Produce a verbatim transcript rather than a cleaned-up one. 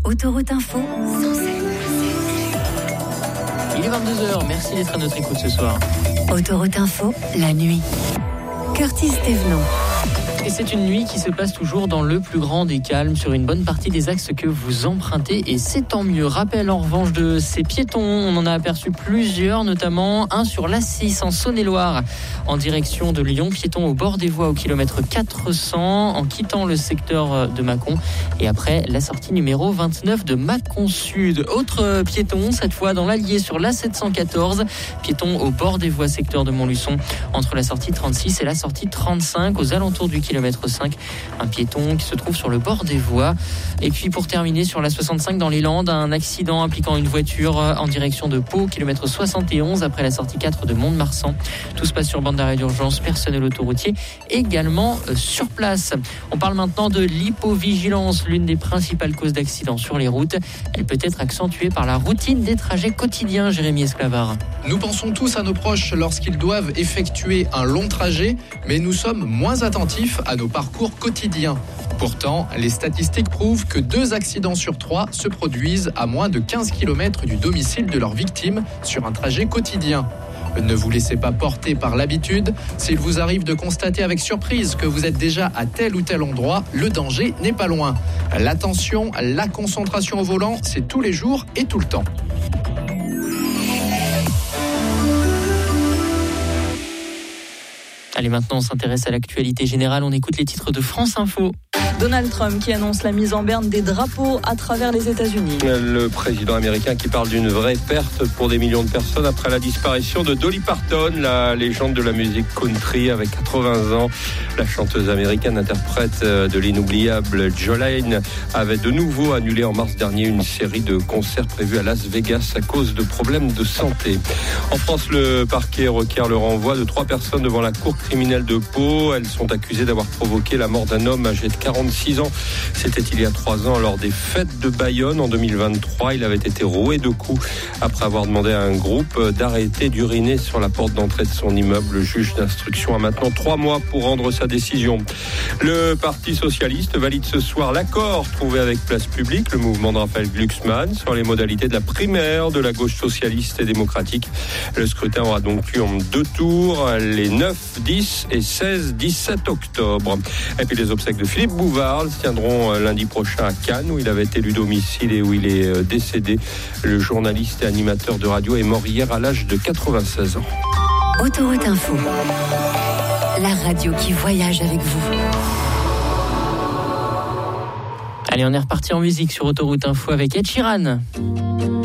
Autoroute Info, Il est vingt-deux heures, merci d'être à notre écoute ce soir. Autoroute Info, la nuit. Curtis Thévenot. Et c'est une nuit qui se passe toujours dans le plus grand des calmes sur une bonne partie des axes que vous empruntez et c'est tant mieux. Rappel en revanche de ces piétons, on en a aperçu plusieurs, notamment un sur l'A six en Saône-et-Loire en direction de Lyon, piéton au bord des voies au kilomètre quatre cents en quittant le secteur de Mâcon et après la sortie numéro vingt-neuf de Mâcon Sud. Autre piéton, cette fois dans l'Allier sur l'A sept cent quatorze, piéton au bord des voies secteur de Montluçon entre la sortie trente-six et la sortie trente-cinq aux alentours du kilomètre cinq, un piéton qui se trouve sur le bord des voies. Et puis pour terminer sur la soixante-cinq dans les Landes, un accident impliquant une voiture en direction de Pau, kilomètre soixante et onze après la sortie quatre de Mont-de-Marsan. Tout se passe sur bande d'arrêt d'urgence, personnel autoroutier également sur place. On parle maintenant de l'hypovigilance, l'une des principales causes d'accidents sur les routes. Elle peut être accentuée par la routine des trajets quotidiens, Jérémy Esclavard. Nous pensons tous à nos proches lorsqu'ils doivent effectuer un long trajet, mais nous sommes moins attentifs à nos parcours quotidiens. Pourtant, les statistiques prouvent que deux accidents sur trois se produisent à moins de quinze kilomètres du domicile de leur victime sur un trajet quotidien. Ne vous laissez pas porter par l'habitude. S'il vous arrive de constater avec surprise que vous êtes déjà à tel ou tel endroit, le danger n'est pas loin. L'attention, la concentration au volant, c'est tous les jours et tout le temps. Allez, maintenant on s'intéresse à l'actualité générale, on écoute les titres de France Info. Donald Trump qui annonce la mise en berne des drapeaux à travers les États-Unis. Le président américain qui parle d'une vraie perte pour des millions de personnes après la disparition de Dolly Parton, la légende de la musique country avec quatre-vingts ans. La chanteuse américaine interprète de l'inoubliable Jolene avait de nouveau annulé en mars dernier une série de concerts prévus à Las Vegas à cause de problèmes de santé. En France, le parquet requiert le renvoi de trois personnes devant la cour criminelle de Pau. Elles sont accusées d'avoir provoqué la mort d'un homme âgé de quarante-six ans. C'était il y a trois ans lors des fêtes de Bayonne en deux mille vingt-trois. Il avait été roué de coups après avoir demandé à un groupe d'arrêter d'uriner sur la porte d'entrée de son immeuble. Le juge d'instruction a maintenant trois mois pour rendre sa décision. Le Parti socialiste valide ce soir l'accord trouvé avec Place Publique, le mouvement de Raphaël Glucksmann, sur les modalités de la primaire de la gauche socialiste et démocratique. Le scrutin aura donc lieu en deux tours, les neuf, dix et seize dix-sept octobre. Et puis les obsèques de Philippe Bouvard se tiendront lundi prochain à Cannes, où il avait élu domicile et où il est décédé. Le journaliste et animateur de radio est mort hier à l'âge de quatre-vingt-seize ans. Autoroute Info, la radio qui voyage avec vous. Allez, on est reparti en musique sur Autoroute Info avec Ed Sheeran.